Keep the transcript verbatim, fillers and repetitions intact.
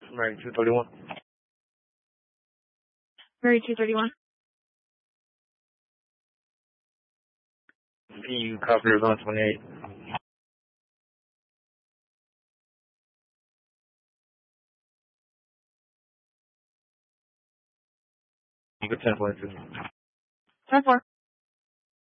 Mary two thirty-one. Mary two thirty-one. Can you copy Arizona twenty-eight? Good ten twenty-two. ten four.